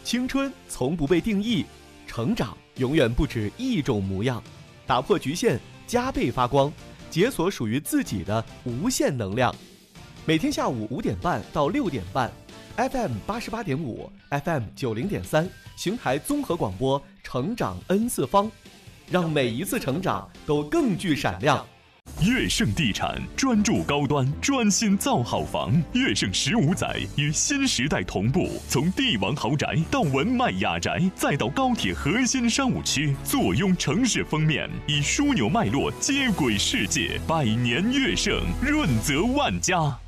青春从不被定义，成长永远不止一种模样。打破局限，加倍发光，解锁属于自己的无限能量。每天下午5点半到6点半 ，FM 88.5 ，FM 90.3，邢台综合广播，成长 N 次方，让每一次成长都更具闪亮。 悦盛地产专注高端，专心造好房。悦盛15载与新时代同步，从帝王豪宅到文迈雅宅，再到高铁核心商务区，坐拥城市封面，以枢纽脉络接轨世界。百年悦盛，润泽万家。